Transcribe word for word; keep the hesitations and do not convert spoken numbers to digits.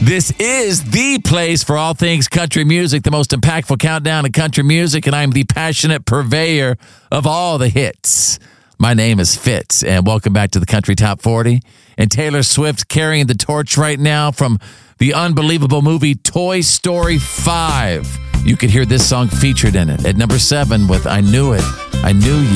This is the place for all things country music, the most impactful countdown of country music, and I'm the passionate purveyor of all the hits. My name is Fitz, and welcome back to the Country Top forty. And Taylor Swift carrying the torch right now from the unbelievable movie Toy Story five. You can hear this song featured in it at number seven with I Knew It, I Knew You.